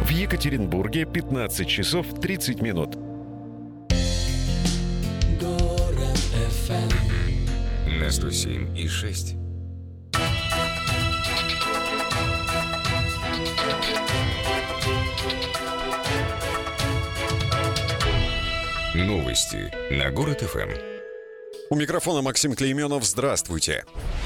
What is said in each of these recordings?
В Екатеринбурге 15 часов 30 минут. Город FM на 107,6. Новости на Город ФМ. У микрофона Максим Клейменов. Здравствуйте.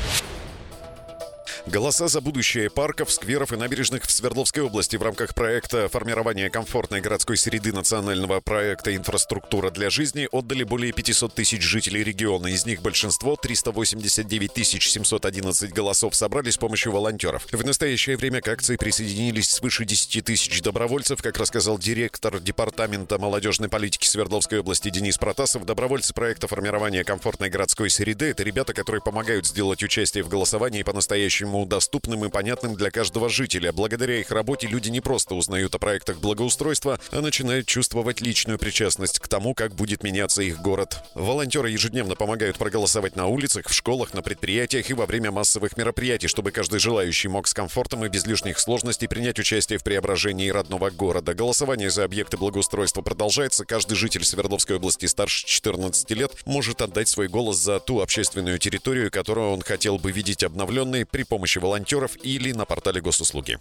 Голоса за будущее парков, скверов и набережных в Свердловской области в рамках проекта формирования комфортной городской среды национального проекта «Инфраструктура для жизни» отдали более 500 тысяч жителей региона. Из них большинство, 389 711 голосов, собрали с помощью волонтеров. В настоящее время к акции присоединились свыше 10 тысяч добровольцев. Как рассказал директор Департамента молодежной политики Свердловской области Денис Протасов, добровольцы проекта формирования комфортной городской среды — это ребята, которые помогают сделать участие в голосовании по-настоящему доступным и понятным для каждого жителя. Благодаря их работе люди не просто узнают о проектах благоустройства, а начинают чувствовать личную причастность к тому, как будет меняться их город. Волонтеры ежедневно помогают проголосовать на улицах, в школах, на предприятиях и во время массовых мероприятий, чтобы каждый желающий мог с комфортом и без лишних сложностей принять участие в преображении родного города. Голосование за объекты благоустройства продолжается. Каждый житель Свердловской области старше 14 лет может отдать свой голос за ту общественную территорию, которую он хотел бы видеть обновленной при помощи волонтеров или на портале госуслуги.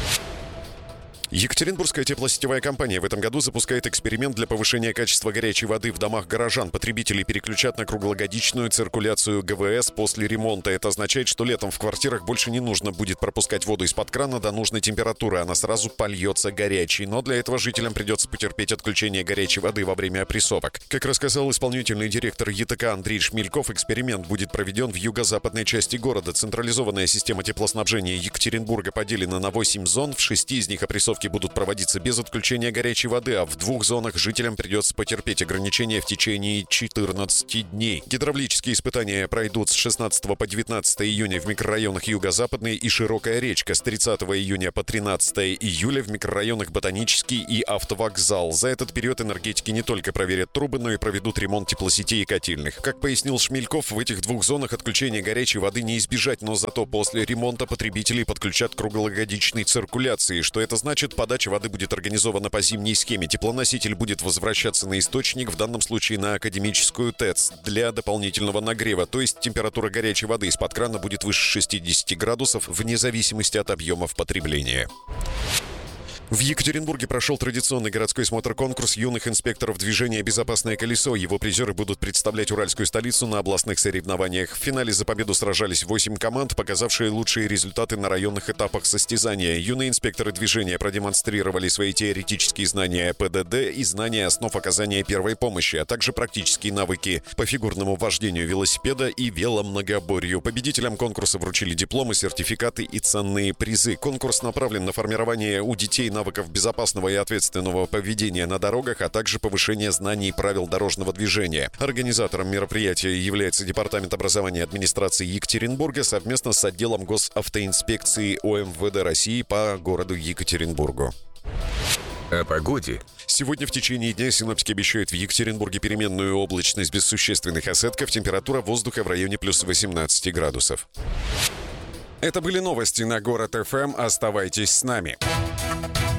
Екатеринбургская теплосетевая компания в этом году запускает эксперимент для повышения качества горячей воды в домах горожан. Потребители переключат на круглогодичную циркуляцию ГВС после ремонта. Это означает, что летом в квартирах больше не нужно будет пропускать воду из-под крана до нужной температуры. Она сразу польется горячей. Но для этого жителям придется потерпеть отключение горячей воды во время опрессовок. Как рассказал исполнительный директор ЕТК Андрей Шмельков, эксперимент будет проведен в юго-западной части города. Централизованная система теплоснабжения Екатеринбурга поделена на 8 зон. В 6 из них опрессовки будут проводиться без отключения горячей воды, а в 2 зонах жителям придется потерпеть ограничения в течение 14 дней. Гидравлические испытания пройдут с 16 по 19 июня в микрорайонах Юго-Западный и Широкая речка, с 30 июня по 13 июля в микрорайонах Ботанический и Автовокзал. За этот период энергетики не только проверят трубы, но и проведут ремонт теплосетей и котельных. Как пояснил Шмельков, в этих 2 зонах отключения горячей воды не избежать, но зато после ремонта потребителей подключат к круглогодичной циркуляции. Что это значит? Подача воды будет организована по зимней схеме. Теплоноситель будет возвращаться на источник, в данном случае на Академическую ТЭЦ, для дополнительного нагрева. То есть температура горячей воды из-под крана будет выше 60 градусов вне зависимости от объемов потребления. В Екатеринбурге прошел традиционный городской смотр-конкурс юных инспекторов движения «Безопасное колесо». Его призеры будут представлять уральскую столицу на областных соревнованиях. В финале за победу сражались 8 команд, показавшие лучшие результаты на районных этапах состязания. Юные инспекторы движения продемонстрировали свои теоретические знания ПДД и знания основ оказания первой помощи, а также практические навыки по фигурному вождению велосипеда и веломногоборью. Победителям конкурса вручили дипломы, сертификаты и ценные призы. Конкурс направлен на формирование у детей навыков безопасного и ответственного поведения на дорогах, а также повышение знаний правил дорожного движения. Организатором мероприятия является Департамент образования администрации Екатеринбурга совместно с отделом госавтоинспекции ОМВД России по городу Екатеринбургу. О погоде. Сегодня в течение дня синоптики обещают в Екатеринбурге переменную облачность без существенных осадков. Температура воздуха в районе плюс 18 градусов. Это были новости на Город ФМ. Оставайтесь с нами.